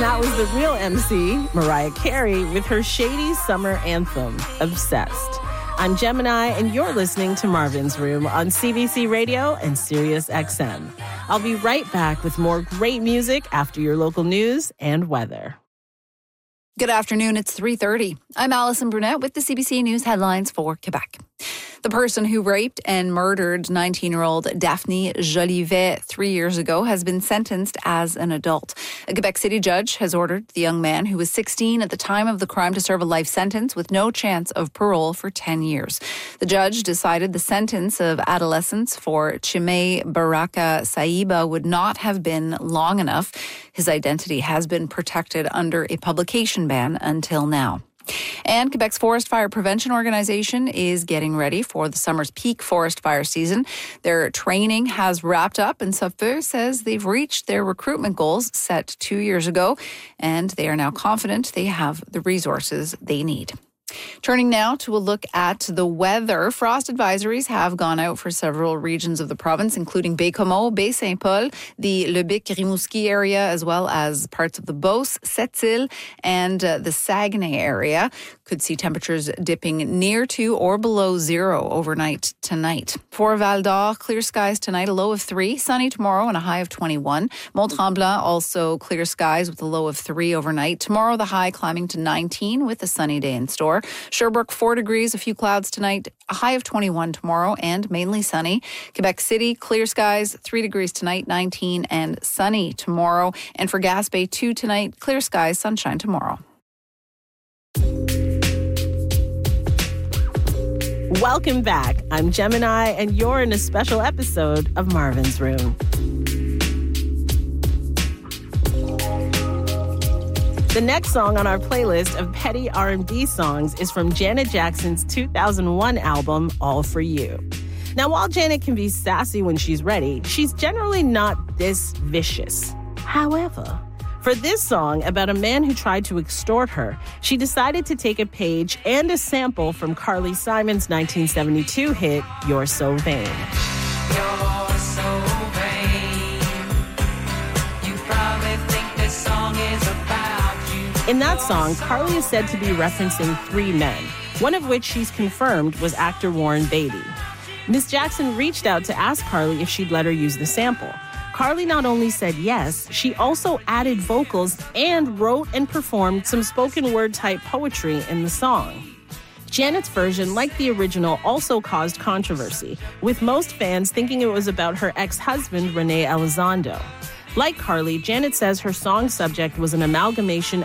that was the real MC, Mariah Carey, with her shady summer anthem, Obsessed. I'm Gemini, and you're listening to Marvin's Room on CBC Radio and Sirius XM. I'll be right back with more great music after your local news and weather. Good afternoon, it's 3:30. I'm Alison Brunette with the CBC News headlines for Quebec. The person who raped and murdered 19-year-old Daphne Jolivet 3 years ago has been sentenced as an adult. A Quebec City judge has ordered the young man, who was 16 at the time of the crime, to serve a life sentence with no chance of parole for 10 years. The judge decided the sentence of adolescence for Chimay Baraka Saiba would not have been long enough. His identity has been protected under a publication ban until now. And Quebec's Forest Fire Prevention Organization is getting ready for the summer's peak forest fire season. Their training has wrapped up, and Sopfeu says they've reached their recruitment goals set 2 years ago, and they are now confident they have the resources they need. Turning now to a look at the weather. Frost advisories have gone out for several regions of the province, including Baie-Comeau, Baie-Saint-Paul, the Lebic-Rimouski area, as well as parts of the Beauce, Sept-Îles, and the Saguenay area. Could see temperatures dipping near to or below zero overnight tonight. For Val-d'Or, clear skies tonight, a low of 3. Sunny tomorrow and a high of 21. Mont-Tremblant, also clear skies with a low of 3 overnight. Tomorrow, the high climbing to 19 with a sunny day in store. Sherbrooke, 4 degrees, a few clouds tonight, a high of 21 tomorrow, and mainly sunny. Quebec City, clear skies, 3 degrees tonight, 19, and sunny tomorrow. And for Gaspé, 2 tonight, clear skies, sunshine tomorrow. Welcome back. I'm Gemini, and you're in a special episode of Marvin's Room. The next song on our playlist of petty R&B songs is from Janet Jackson's 2001 album, All For You. Now, while Janet can be sassy when she's ready, she's generally not this vicious. However, for this song about a man who tried to extort her, she decided to take a page and a sample from Carly Simon's 1972 hit, You're So Vain. You're so vain. You probably think this song is about you. In that song, Carly is said to be referencing 3 men, one of which she's confirmed was actor Warren Beatty. Miss Jackson reached out to ask Carly if she'd let her use the sample. Carly not only said yes, she also added vocals and wrote and performed some spoken word type poetry in the song. Janet's version, like the original, also caused controversy, with most fans thinking it was about her ex-husband, Rene Elizondo. Like Carly, Janet says her song subject was an amalgamation